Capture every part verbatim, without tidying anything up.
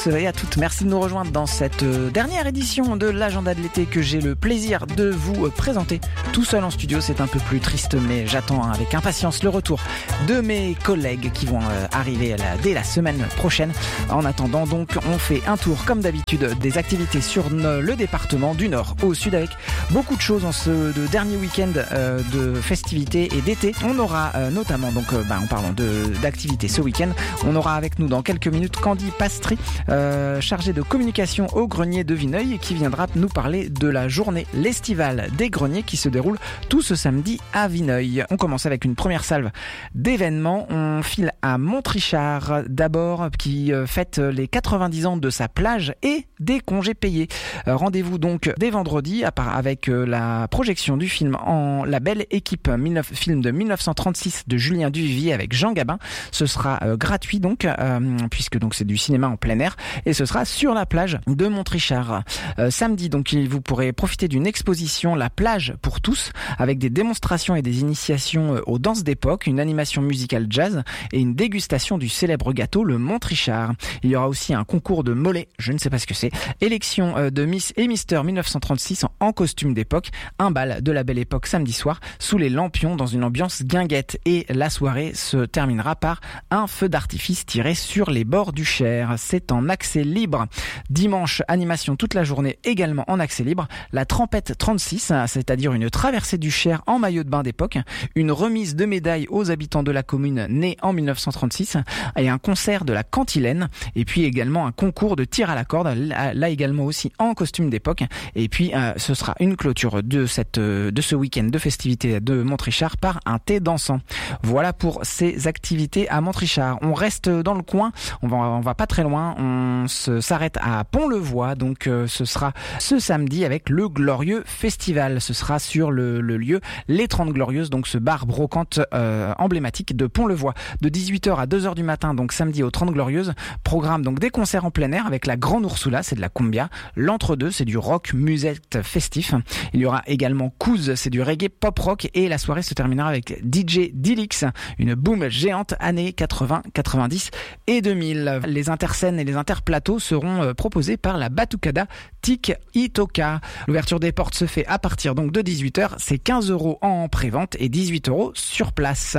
Et à toutes, merci de nous rejoindre dans cette dernière édition de l'agenda de l'été que j'ai le plaisir de vous présenter tout seul en studio. C'est un peu plus triste, mais j'attends avec impatience le retour de mes collègues qui vont arriver dès la semaine prochaine. En attendant, donc, on fait un tour comme d'habitude des activités sur le département du nord au sud avec beaucoup de choses en ce de dernier week-end de festivités et d'été. On aura notamment, donc, bah, en parlant de, d'activités ce week-end, on aura avec nous dans quelques minutes Candy Pastry, Euh, chargé de communication au grenier de Vineuil, qui viendra nous parler de la journée l'estivale des greniers qui se déroule tout ce samedi à Vineuil. On commence avec une première salve d'événements. On file à Montrichard d'abord, qui euh, fête les quatre-vingt-dix ans de sa plage et des congés payés. Euh, rendez-vous donc dès vendredi à part avec euh, la projection du film en La Belle Équipe, film de dix-neuf cent trente-six de Julien Duvivier avec Jean Gabin. Ce sera euh, gratuit donc, euh, puisque donc c'est du cinéma en plein air. Et ce sera sur la plage de Montrichard. Euh, samedi, donc, vous pourrez profiter d'une exposition La plage pour tous, avec des démonstrations et des initiations aux danses d'époque, une animation musicale jazz et une dégustation du célèbre gâteau le Montrichard. Il y aura aussi un concours de mollets, je ne sais pas ce que c'est, élection de Miss et Mister dix-neuf cent trente-six en, en costume d'époque, un bal de la Belle Époque samedi soir sous les lampions dans une ambiance guinguette, et la soirée se terminera par un feu d'artifice tiré sur les bords du Cher. C'est en accès libre. Dimanche, animation toute la journée également en accès libre. La Trempette trente-six, c'est-à-dire une traversée du Cher en maillot de bain d'époque, une remise de médailles aux habitants de la commune née en dix-neuf cent trente-six et un concert de la Cantilène, et puis également un concours de tir à la corde, là également aussi en costume d'époque, et puis euh, ce sera une clôture de cette de ce week-end de festivités de Montrichard par un thé dansant. Voilà pour ces activités à Montrichard. On reste dans le coin, on va on va pas très loin. On se, s'arrête à Pont-le-Voix, donc euh, ce sera ce samedi avec le Glorieux Festival. Ce sera sur le, le lieu Les trente Glorieuses, donc ce bar brocante euh, emblématique de Pont-le-Voix. De dix-huit heures à deux heures du matin, donc samedi aux trente Glorieuses. Programme donc des concerts en plein air avec la Grande Ursula, c'est de la cumbia. L'Entre-deux, c'est du rock musette festif. Il y aura également Kouz, c'est du reggae pop rock, et la soirée se terminera avec D J Dilix, une boom géante années quatre-vingts, quatre-vingt-dix et deux mille. Les interscènes et les interplateaux seront proposés par la Batucada Tic Itoka. L'ouverture des portes se fait à partir donc de dix-huit heures. C'est quinze euros en prévente et dix-huit euros sur place.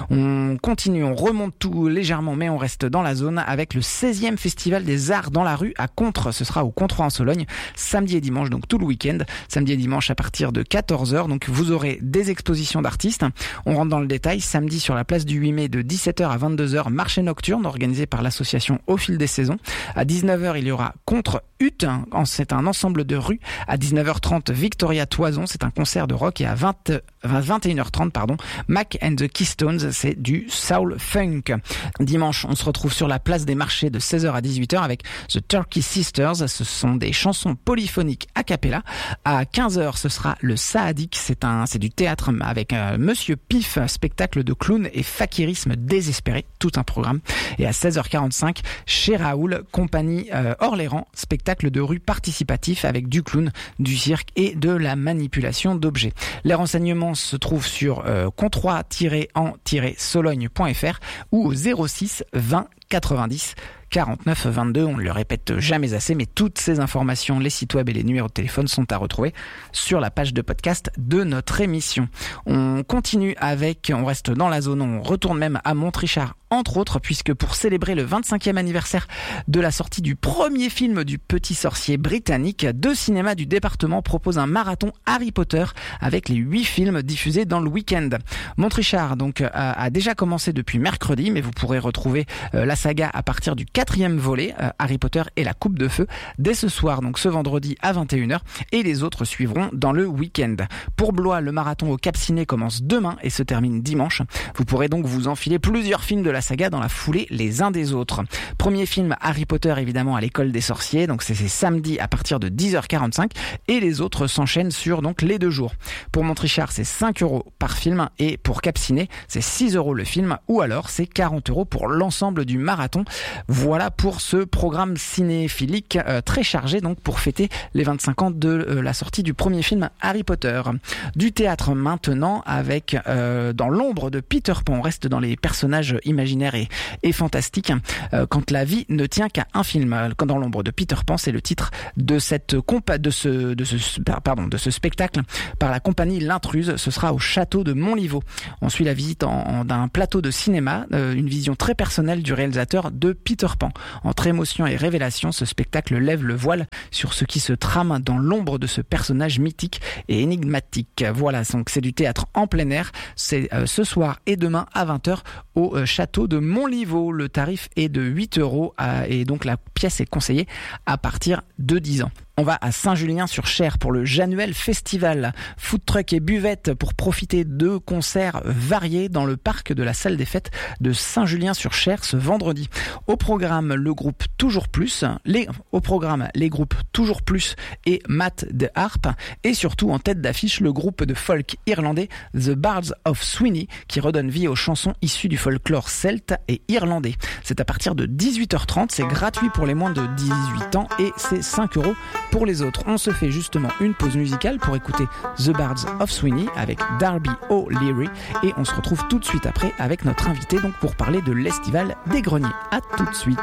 On continue, on remonte tout légèrement, mais on reste dans la zone avec le seizième Festival des Arts dans la rue à Contres. Ce sera au Controis en Sologne, samedi et dimanche, donc tout le week-end. Samedi et dimanche à partir de quatorze heures. Donc vous aurez des expositions d'artistes. On rentre dans le détail. Samedi sur la place du huit mai de dix-sept heures à vingt-deux heures, marché nocturne organisé par l'association Au fil des saisons. À dix-neuf heures, il y aura Contre Hutte, c'est un ensemble de rue. À dix-neuf heures trente, Victoria Toison, c'est un concert de rock. Et à vingt, vingt et une heures trente, pardon, Mac and the Keystones, c'est du soul funk. Dimanche, on se retrouve sur la place des marchés de seize heures à dix-huit heures avec The Turkey Sisters. Ce sont des chansons polyphoniques a cappella. À quinze heures, ce sera le Saadik, c'est un, c'est du théâtre avec euh, Monsieur Pif, spectacle de clown et fakirisme désespéré, tout un programme. Et à seize heures quarante-cinq, chez Raoul, compagnie euh, Orléans, spectacle de rue participatif avec du clown, du cirque et de la manipulation d'objets. Les renseignements se trouvent sur euh, controis tiret en tiret sologne point f r ou au zéro six vingt quatre-vingt-dix quarante-neuf vingt-deux. On ne le répète jamais assez, mais toutes ces informations, les sites web et les numéros de téléphone sont à retrouver sur la page de podcast de notre émission. On continue avec, on reste dans la zone, on retourne même à Montrichard, entre autres, puisque pour célébrer le vingt-cinquième anniversaire de la sortie du premier film du Petit Sorcier britannique, Deux Cinémas du département propose un marathon Harry Potter avec les huit films diffusés dans le week-end. Montrichard donc a, a déjà commencé depuis mercredi, mais vous pourrez retrouver euh, la saga à partir du quatrième volet, euh, Harry Potter et la Coupe de Feu, dès ce soir, donc ce vendredi à vingt et une heures, et les autres suivront dans le week-end. Pour Blois, le marathon au Cap Ciné commence demain et se termine dimanche. Vous pourrez donc vous enfiler plusieurs films de la saga dans la foulée les uns des autres. Premier film Harry Potter évidemment à l'école des sorciers, donc c'est, c'est samedi à partir de dix heures quarante-cinq, et les autres s'enchaînent sur donc les deux jours. Pour Montrichard, c'est cinq euros par film, et pour Cap Ciné, c'est six euros le film, ou alors c'est quarante euros pour l'ensemble du marathon. Voilà pour ce programme cinéphilique euh, très chargé donc pour fêter les vingt-cinq ans de euh, la sortie du premier film Harry Potter. Du théâtre maintenant avec euh, Dans l'ombre de Peter Pan. On reste dans les personnages imaginaires et, et fantastiques euh, quand la vie ne tient qu'à un film. Dans l'ombre de Peter Pan, c'est le titre de cette compa- de ce de ce pardon de ce spectacle par la compagnie L'Intruse. Ce sera au château de Montlivaud. On suit la visite en, en, d'un plateau de cinéma, euh, une vision très personnelle du réalisateur de Peter Pan. Entre émotion et révélation, ce spectacle lève le voile sur ce qui se trame dans l'ombre de ce personnage mythique et énigmatique. Voilà, donc c'est du théâtre en plein air. C'est euh, ce soir et demain à vingt heures au euh, château de Montlivaud. Le tarif est de huit euros à, et donc la pièce est conseillée à partir de dix ans. On va à Saint-Julien-sur-Cher pour le Januel Festival. Food truck et buvette pour profiter de concerts variés dans le parc de la salle des fêtes de Saint-Julien-sur-Cher ce vendredi. Au programme, le groupe Toujours Plus, les, au programme, les groupes Toujours Plus et Matt de Harp, et surtout en tête d'affiche le groupe de folk irlandais The Bards of Sweeney qui redonne vie aux chansons issues du folklore celte et irlandais. C'est à partir de dix-huit heures trente, c'est gratuit pour les moins de dix-huit ans et c'est cinq euros pour les autres. On se fait justement une pause musicale pour écouter The Bards of Sweeney avec Darby O'Leary et on se retrouve tout de suite après avec notre invité donc pour parler de l'Estival des Greniers. À tout de suite.